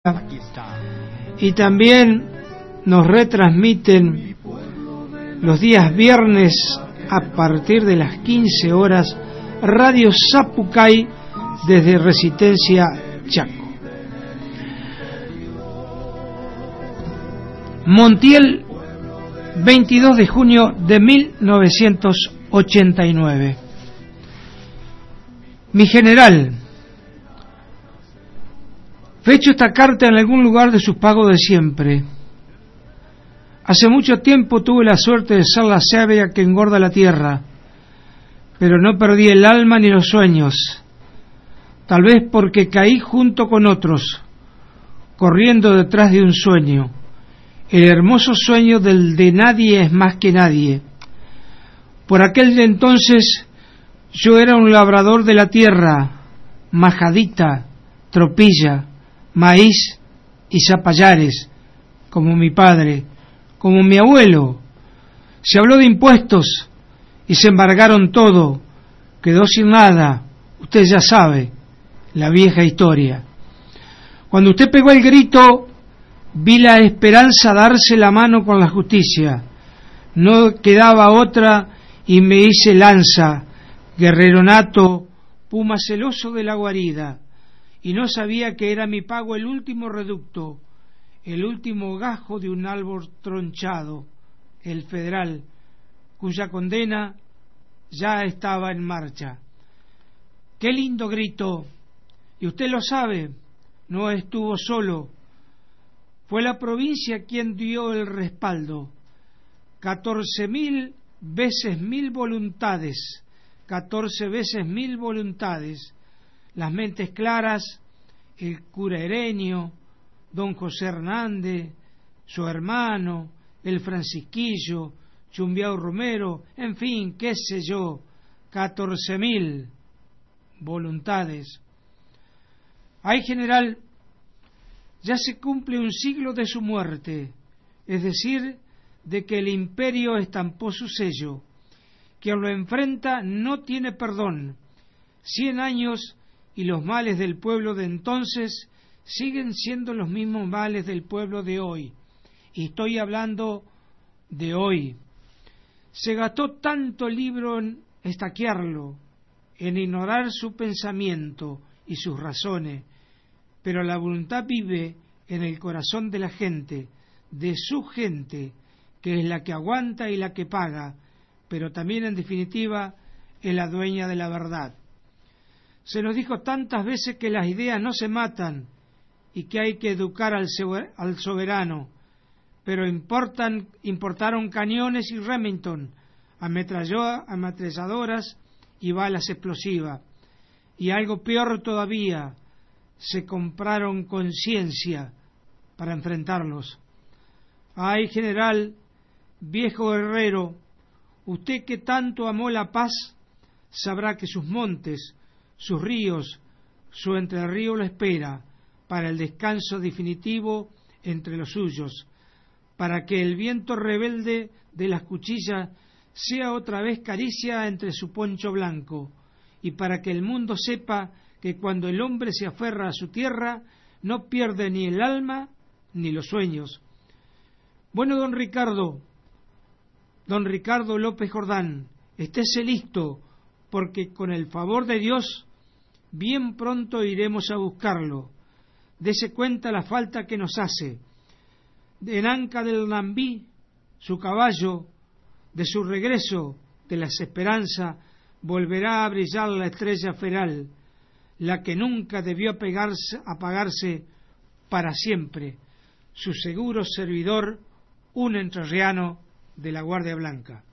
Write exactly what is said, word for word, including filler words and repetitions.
y también nos retransmiten los días viernes a partir de las quince horas Radio Zapucay desde Resistencia Chaco. Montiel, veintidós de junio de mil novecientos ochenta y nueve. Mi general, fecho esta carta en algún lugar de sus pagos de siempre. Hace mucho tiempo tuve la suerte de ser la savia que engorda la tierra, pero no perdí el alma ni los sueños, tal vez porque caí junto con otros, corriendo detrás de un sueño, el hermoso sueño del de nadie es más que nadie. Por aquel de entonces yo era un labrador de la tierra, majadita, tropilla, maíz y zapallares, como mi padre, como mi abuelo. Se habló de impuestos y se embargaron todo, quedó sin nada, usted ya sabe, la vieja historia. Cuando usted pegó el grito, vi la esperanza darse la mano con la justicia, no quedaba otra y me hice lanza, guerrero nato, puma celoso de la guarida, y no sabía que era mi pago el último reducto, el último gajo de un árbol tronchado, el federal, cuya condena ya estaba en marcha. ¡Qué lindo grito! Y usted lo sabe, no estuvo solo, fue la provincia quien dio el respaldo. Catorce mil veces mil voluntades, catorce veces mil voluntades, las mentes claras, el cura Herenio, don José Hernández, su hermano, el francisquillo, Chumbiao Romero, en fin, qué sé yo, catorce mil voluntades. Ay, general, ya se cumple un siglo de su muerte, es decir, de que el imperio estampó su sello. Quien lo enfrenta no tiene perdón. Cien años y los males del pueblo de entonces siguen siendo los mismos males del pueblo de hoy. Y estoy hablando de hoy. Se gastó tanto libro en estaquearlo, en ignorar su pensamiento y sus razones, pero la voluntad vive en el corazón de la gente, de su gente, que es la que aguanta y la que paga, pero también en definitiva es la dueña de la verdad. Se nos dijo tantas veces que las ideas no se matan y que hay que educar al soberano, pero importan, importaron cañones y Remington, ametralladoras y balas explosivas, y algo peor todavía, se compraron conciencia para enfrentarlos. Ay, general, viejo guerrero, usted que tanto amó la paz, sabrá que sus montes, sus ríos, su entrerrío lo espera para el descanso definitivo entre los suyos, para que el viento rebelde de las cuchillas sea otra vez caricia entre su poncho blanco, y para que el mundo sepa que cuando el hombre se aferra a su tierra no pierde ni el alma ni los sueños. Bueno, don Ricardo, don Ricardo López Jordán, estése listo, porque con el favor de Dios bien pronto iremos a buscarlo. Dese cuenta la falta que nos hace. En Anca del Nambí, su caballo, de su regreso de las esperanzas, volverá a brillar la estrella feral, la que nunca debió apagarse, apagarse para siempre, su seguro servidor, un entrerriano de la Guardia Blanca.